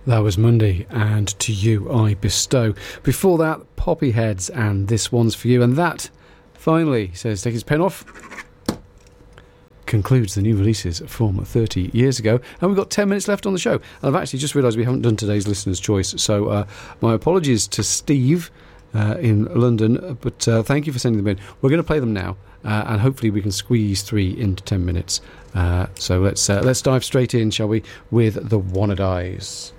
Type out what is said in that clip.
That was Monday, and To You I Bestow. Before that, Poppy Heads, and This One's For You. And that, finally, says, take his pen off, concludes the new releases from 30 years ago. And we've got 10 minutes left on the show. And I've actually just realised we haven't done today's listener's choice. So my apologies to Steve in London, but thank you for sending them in. We're going to play them now, and hopefully we can squeeze 3 into 10 minutes. So let's dive straight in, shall we, with The Wannadies.